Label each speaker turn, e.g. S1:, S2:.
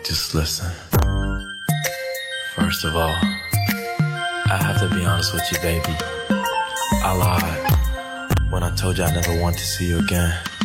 S1: Just listen. First of all, I have to be honest with you, baby. I lied when I told you I never want to see you again.